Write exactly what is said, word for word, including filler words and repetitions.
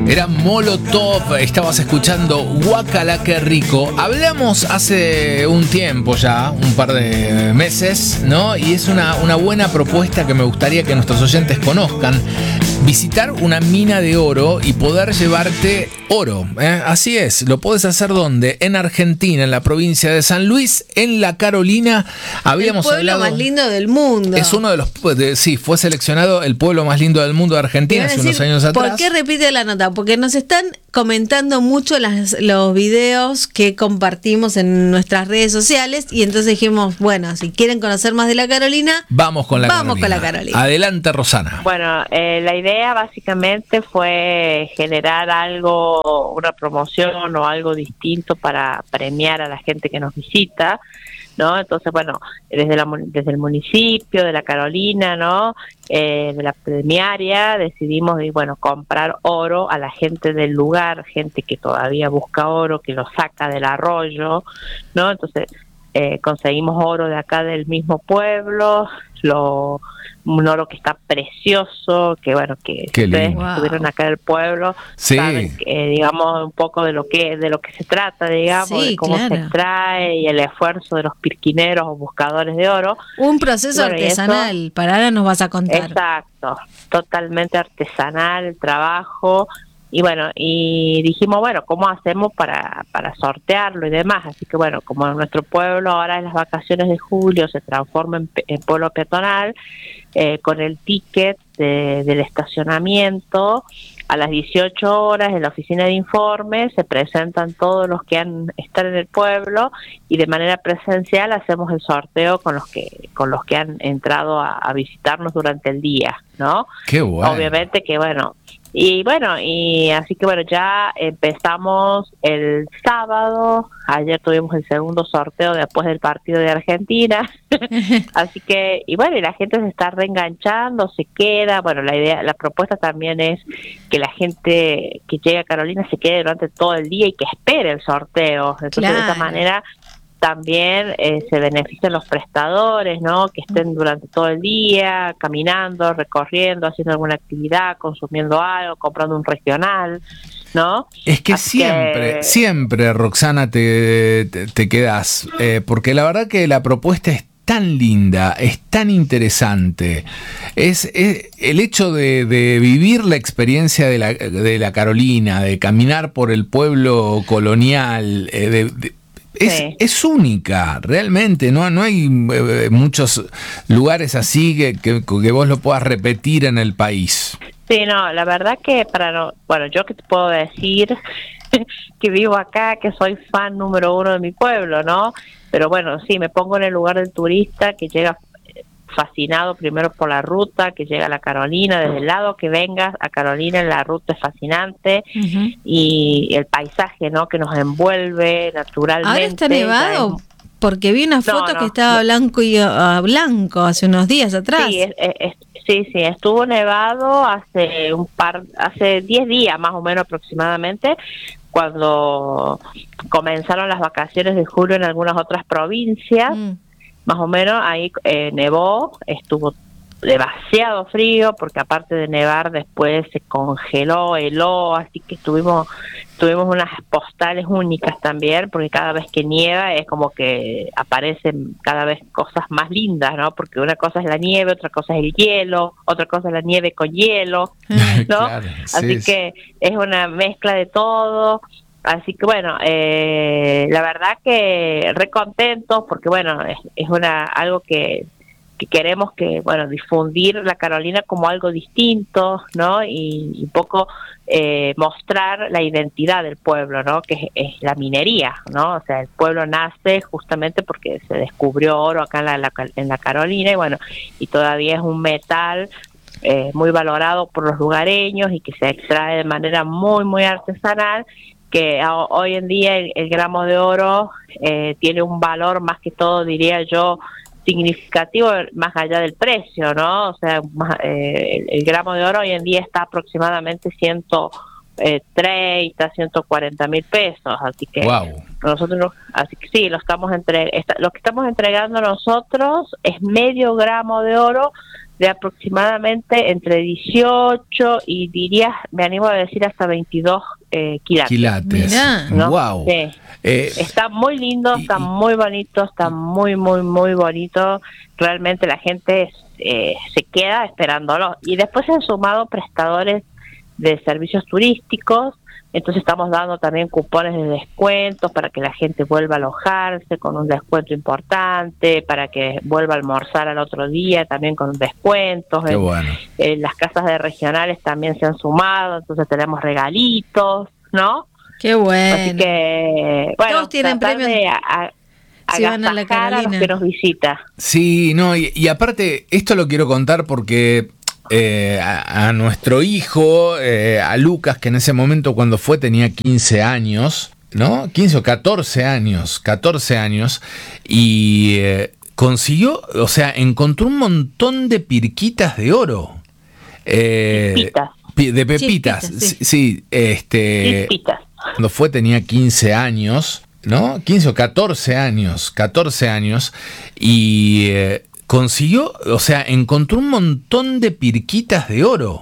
Era Molotov, estabas escuchando Guacala, qué rico. Hablamos hace un tiempo ya, un par de meses, ¿no? Y es una, una buena propuesta que me gustaría que nuestros oyentes conozcan. Visitar una mina de oro y poder llevarte oro, ¿eh? Así es, lo podés hacer ¿dónde? En Argentina, en la provincia de San Luis, en La Carolina. Habíamos el pueblo hablado, más lindo del mundo. Es uno de los, de, sí, fue seleccionado el pueblo más lindo del mundo de Argentina hace decir, unos años atrás. ¿Por qué repite la nota? Porque nos están comentando mucho las, los videos que compartimos en nuestras redes sociales y entonces dijimos, bueno, si quieren conocer más de La Carolina, vamos con la vamos Carolina. con la Carolina. Adelante, Rosana. Bueno, eh, la idea básicamente fue generar algo, una promoción o algo distinto para premiar a la gente que nos visita, ¿no? Entonces, bueno, desde, la, desde el municipio de La Carolina, ¿no? Eh, de la premiaria, decidimos, bueno, comprar oro a la gente del lugar, gente que todavía busca oro, que lo saca del arroyo, ¿no? Entonces, eh, conseguimos oro de acá del mismo pueblo, lo un oro que está precioso, que bueno, que Qué ustedes lindo. que estuvieron acá del pueblo, Sí. saben, eh, digamos, un poco de lo que de lo que se trata, digamos, Sí, de cómo claro. se extrae y el esfuerzo de los pirquineros o buscadores de oro. Un proceso Bueno, y artesanal, eso- para ahora nos vas a contar. Exacto, totalmente artesanal el trabajo. Y bueno, y dijimos, bueno, ¿cómo hacemos para, para sortearlo y demás? Así que bueno, como nuestro pueblo ahora en las vacaciones de julio se transforma en, pe- en pueblo peatonal, eh, con el ticket de, del estacionamiento, a las dieciocho horas en la oficina de informes se presentan todos los que han están en el pueblo y de manera presencial hacemos el sorteo con los que con los que han entrado a, a visitarnos durante el día, ¿no? Qué bueno. Obviamente que bueno, y bueno, y así que bueno, ya empezamos el sábado, ayer tuvimos el segundo sorteo después del partido de Argentina, así que, y bueno, y la gente se está reenganchando, se queda, bueno, la idea, la propuesta también es que la gente que llega a Carolina se quede durante todo el día y que espere el sorteo, entonces de esta Claro. manera también eh, se benefician los prestadores, ¿no? Que estén durante todo el día caminando, recorriendo, haciendo alguna actividad, consumiendo algo, comprando un regional, ¿no? Es que Así siempre, que- siempre, Roxana, te, te, te quedás, eh, porque la verdad que la propuesta es tan linda, es tan interesante. Es, es el hecho de, de vivir la experiencia de la, de la Carolina, de caminar por el pueblo colonial, eh, de, de- es, Sí. es única, realmente. No, no hay eh, muchos lugares así que, que, que vos lo puedas repetir en el país. Sí, no, la verdad que para no, bueno, yo que te puedo decir que vivo acá, que soy fan número uno de mi pueblo, ¿no? Pero bueno, sí, me pongo en el lugar del turista que llega fascinado primero por la ruta, que llega a La Carolina, desde el lado que vengas a Carolina, la ruta es fascinante Ujú. y el paisaje, ¿no? Que nos envuelve naturalmente. ¿Ahora está nevado? Porque vi una foto no, que estaba no. blanco y ah, blanco hace unos días atrás. Sí, es- es- es- sí, sí, estuvo nevado hace un par, hace diez días más o menos aproximadamente, cuando comenzaron las vacaciones de julio en algunas otras provincias, Mm. más o menos ahí eh, nevó, estuvo demasiado frío porque aparte de nevar después se congeló, heló, así que tuvimos tuvimos unas postales únicas también, porque cada vez que nieva es como que aparecen cada vez cosas más lindas, ¿no? Porque una cosa es la nieve, otra cosa es el hielo, otra cosa es la nieve con hielo, ¿no? Claro, Así sí, que es una mezcla de todo. Así que bueno, eh, la verdad que re contentos porque bueno, es, es una algo que, que queremos que, bueno, difundir la Carolina como algo distinto, ¿no? Y, y un poco eh, mostrar la identidad del pueblo, ¿no? Que es, es la minería, ¿no? O sea, el pueblo nace justamente porque se descubrió oro acá en la, la- en la Carolina y bueno, y todavía es un metal eh, muy valorado por los lugareños y que se extrae de manera muy, muy artesanal, que a, hoy en día el, el gramo de oro eh, tiene un valor más que todo, diría yo, significativo más allá del precio, ¿no? O sea, más, eh, el, el gramo de oro hoy en día está aproximadamente ciento eh, treinta, ciento cuarenta mil pesos, así que wow. nosotros, no- así que sí, lo estamos entre, esta- lo que estamos entregando nosotros es medio gramo de oro de aproximadamente entre dieciocho y diría, me animo a decir hasta veintidós eh, quilates. Quilates. Mirá. ¿no? Wow. Sí. Eh, Está muy lindo, y- está y- muy bonito, está muy, muy, muy bonito. Realmente la gente eh, se queda esperándolo. Y después se han sumado prestadores de servicios turísticos, entonces estamos dando también cupones de descuentos para que la gente vuelva a alojarse con un descuento importante, para que vuelva a almorzar al otro día también con descuentos. qué En- bueno. en las casas de regionales también se han sumado, entonces tenemos regalitos, ¿no? Qué bueno. Así que, bueno, Todos tienen tratar premios de a- a- si van a la agasajar a los Carolina. que nos visita. Sí, no, y, y aparte, esto lo quiero contar porque eh, a, a nuestro hijo, eh, a Lucas, que en ese momento cuando fue tenía quince años, ¿no? quince o catorce años, catorce años, y eh, consiguió, o sea, encontró un montón de pirquitas de oro. Eh, Chispitas. pi- de pepitas, Chispitas, sí. sí, sí, este, Chispitas. cuando fue tenía quince años, ¿no? quince o catorce años, catorce años, y eh, consiguió, o sea, encontró un montón de pirquitas de oro.